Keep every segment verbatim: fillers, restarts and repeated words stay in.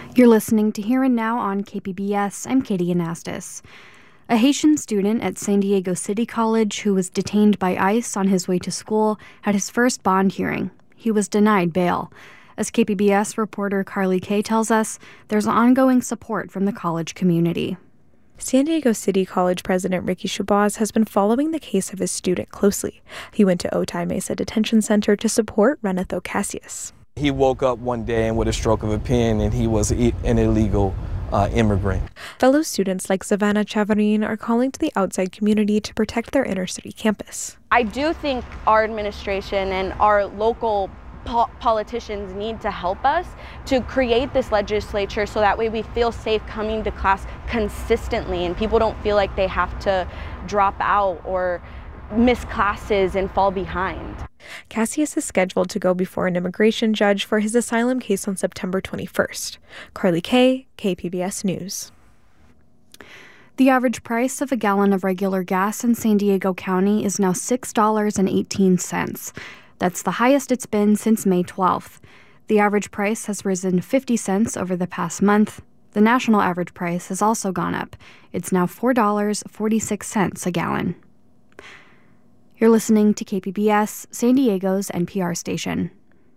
You're listening to Here and Now on K P B S. I'm Katie Anastas. A Haitian student at San Diego City College who was detained by ICE on his way to school had his first bond hearing. He was denied bail. As K P B S reporter Carly Kay tells us, there's ongoing support from the college community. San Diego City College President Ricky Shabazz has been following the case of his student closely. He went to Otay Mesa Detention Center to support Reneth Ocasio. He woke up one day and with a stroke of a pen, and he was an illegal uh, immigrant. Fellow students like Savannah Chavarin are calling to the outside community to protect their inner city campus. I do think our administration and our local po- politicians need to help us to create this legislature so that way we feel safe coming to class consistently and people don't feel like they have to drop out or miss classes and fall behind. Cassius is scheduled to go before an immigration judge for his asylum case on September twenty-first. Carly Kay, K P B S News. The average price of a gallon of regular gas in San Diego County is now six dollars and eighteen cents. That's the highest it's been since May twelfth. The average price has risen fifty cents over the past month. The national average price has also gone up. It's now four dollars and forty-six cents a gallon. You're listening to K P B S, San Diego's N P R station.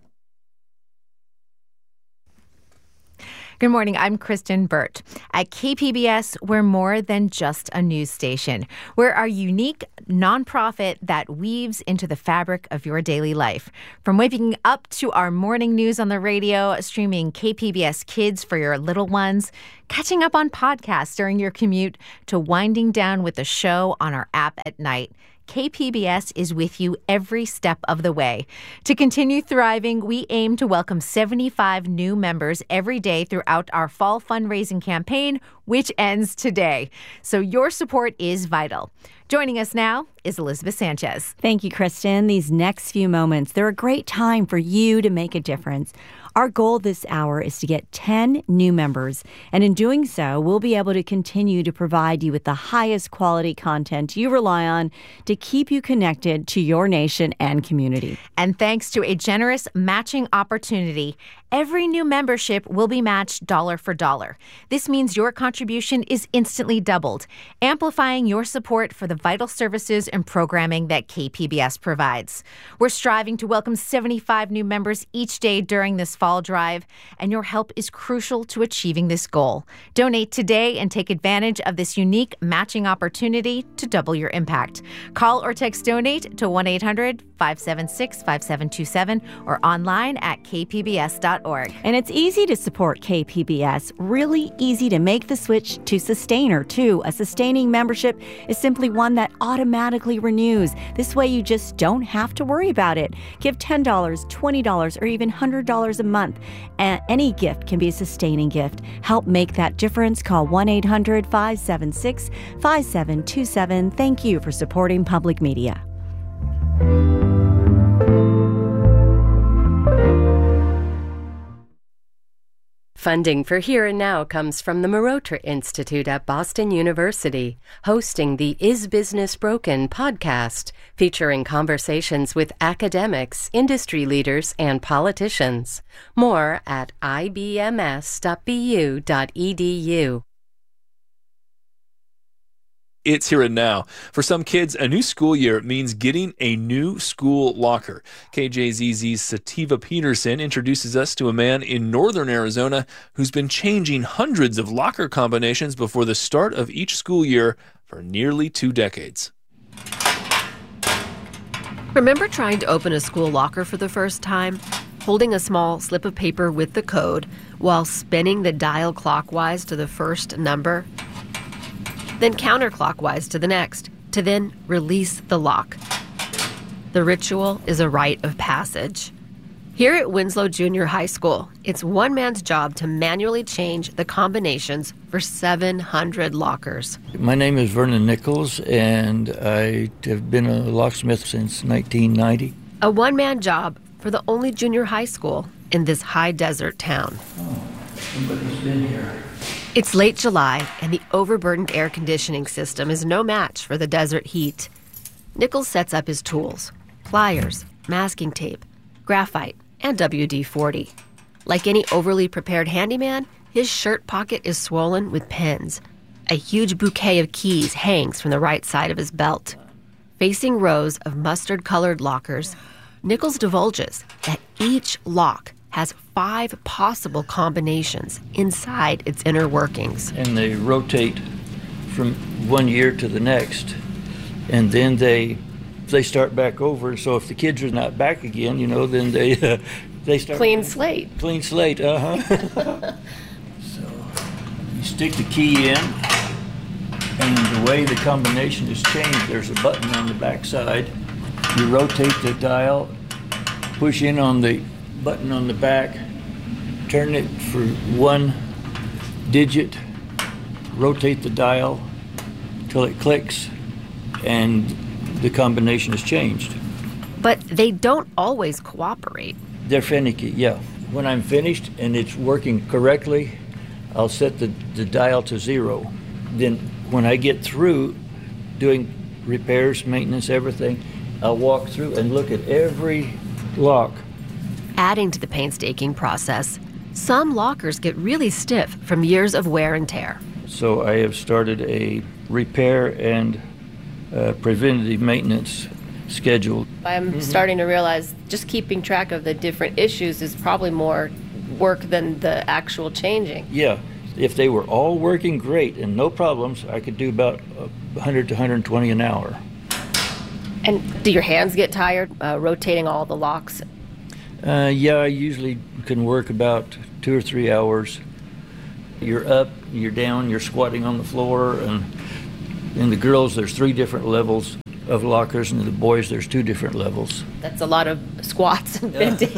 Good morning, I'm Kristen Burt. At K P B S, we're more than just a news station. We're a unique nonprofit that weaves into the fabric of your daily life. From waking up to our morning news on the radio, streaming K P B S Kids for your little ones, catching up on podcasts during your commute, to winding down with the show on our app at night. K P B S is with you every step of the way. To continue thriving, we aim to welcome seventy-five new members every day throughout our fall fundraising campaign, which ends today. So your support is vital. Joining us now is Elizabeth Sanchez. Thank you, Kristen. These next few moments, they're a great time for you to make a difference. Our goal this hour is to get ten new members, and in doing so, we'll be able to continue to provide you with the highest quality content you rely on to keep you connected to your nation and community. And thanks to a generous matching opportunity, every new membership will be matched dollar for dollar. This means your contribution is instantly doubled, amplifying your support for the vital services and programming that K P B S provides. We're striving to welcome seventy-five new members each day during this fall drive, and your help is crucial to achieving this goal. Donate today and take advantage of this unique matching opportunity to double your impact. Call or text donate to one eight hundred five seven six five seven two seven or online at k p b s dot org. And it's easy to support K P B S, really easy to make the switch to Sustainer, too. A sustaining membership is simply one that automatically renews. This way you just don't have to worry about it. Give ten dollars, twenty dollars, or even one hundred dollars a month. And any gift can be a sustaining gift. Help make that difference. Call one eight hundred five seven six five seven two seven. Thank you for supporting public media. Funding for Here and Now comes from the Marotra Institute at Boston University, hosting the Is Business Broken podcast, featuring conversations with academics, industry leaders, and politicians. More at i b m s dot b u dot e d u. It's Here and Now. For some kids, a new school year means getting a new school locker. K J Z Z's Sativa Peterson introduces us to a man in northern Arizona who's been changing hundreds of locker combinations before the start of each school year for nearly two decades. Remember trying to open a school locker for the first time? Holding a small slip of paper with the code while spinning the dial clockwise to the first number? Then counterclockwise to the next, to then release the lock. The ritual is a rite of passage. Here at Winslow Junior High School, it's one man's job to manually change the combinations for seven hundred lockers. My name is Vernon Nichols, and I have been a locksmith since nineteen ninety. A one-man job for the only junior high school in this high desert town. Oh, somebody's been here. It's late July, and the overburdened air conditioning system is no match for the desert heat. Nichols sets up his tools: pliers, masking tape, graphite, and W D forty. Like any overly prepared handyman, His shirt pocket is swollen with pins. A huge bouquet of keys hangs from the right side of his belt. Facing rows of mustard-colored lockers, Nichols divulges that each lock has five possible combinations inside its inner workings. And they rotate from one year to the next. And then they they start back over. So if the kids are not back again, you know, then they uh, they start... Clean slate. Clean slate, uh-huh. So you stick the key in, and the way the combination is changed, there's a button on the back side. You rotate the dial, push in on the button on the back, turn it for one digit, rotate the dial till it clicks, and the combination is changed. But they don't always cooperate. They're finicky, yeah. When I'm finished and it's working correctly, I'll set the, the dial to zero. Then when I get through doing repairs, maintenance, everything, I'll walk through and look at every lock. Adding to the painstaking process, some lockers get really stiff from years of wear and tear. So I have started a repair and uh, preventative maintenance schedule. I'm mm-hmm. starting to realize just keeping track of the different issues is probably more work than the actual changing. Yeah. If they were all working great and no problems, I could do about one hundred to one hundred twenty an hour. And do your hands get tired uh, rotating all the locks? Uh, yeah, I usually can work about two or three hours. You're up, you're down, you're squatting on the floor, and in the girls there's three different levels of lockers, and in the boys there's two different levels. That's a lot of squats and bending.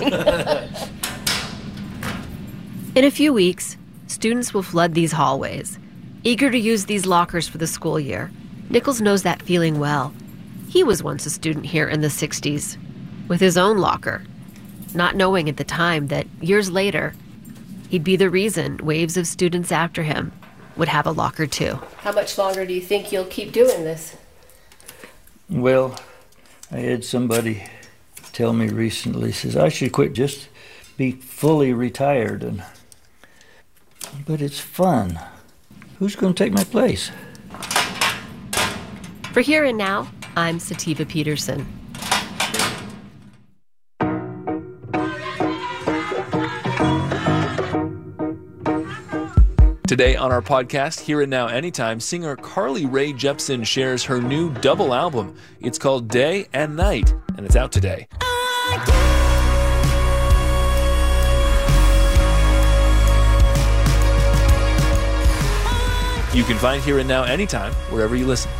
In a few weeks, students will flood these hallways, eager to use these lockers for the school year. Nichols knows that feeling well. He was once a student here in the sixties, with his own locker, not knowing at the time that years later, he'd be the reason waves of students after him would have a locker too. How much longer do you think you'll keep doing this? Well, I had somebody tell me recently, says I should quit, just be fully retired. And but it's fun. Who's going to take my place? For Here and Now, I'm Sativa Peterson. Today on our podcast, Here and Now Anytime, singer Carly Rae Jepsen shares her new double album. It's called Day and Night, and it's out today. You can find Here and Now Anytime wherever you listen.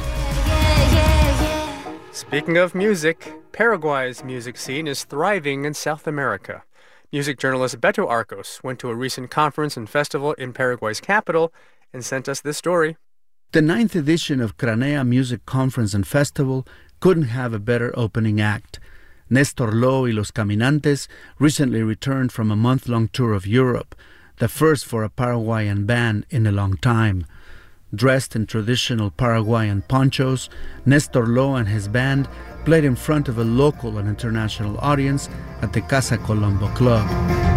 Speaking of music, Paraguay's music scene is thriving in South America. Music journalist Beto Arcos went to a recent conference and festival in Paraguay's capital and sent us this story. The ninth edition of Cranea Music Conference and Festival couldn't have a better opening act. Néstor Lowe y Los Caminantes recently returned from a month-long tour of Europe, the first for a Paraguayan band in a long time. Dressed in traditional Paraguayan ponchos, Néstor Lowe and his band played in front of a local and international audience at the Casa Colombo Club.